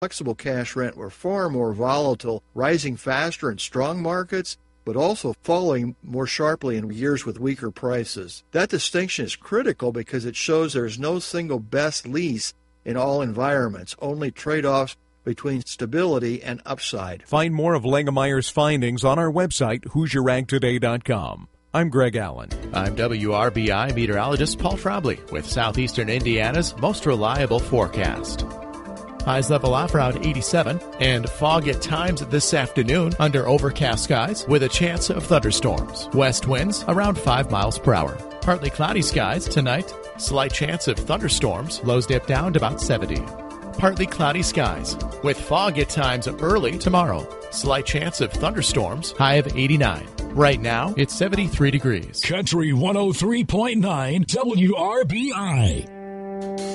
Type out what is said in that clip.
flexible cash rent were far more volatile, rising faster in strong markets, but also falling more sharply in years with weaker prices. That distinction is critical because it shows there's no single best lease in all environments, only trade-offs between stability and upside. Find more of Langemeyer's findings on our website, HoosierAgToday.com. I'm Greg Allen. I'm WRBI meteorologist Paul Trombley with Southeastern Indiana's most reliable forecast. Highs level off around 87, and fog at times this afternoon under overcast skies with a chance of thunderstorms. West winds around 5 miles per hour. Partly cloudy skies tonight. Slight chance of thunderstorms. Lows dip down to about 70. Partly cloudy skies with fog at times early tomorrow. Slight chance of thunderstorms. High of 89. Right now, it's 73 degrees. Country 103.9 WRBI.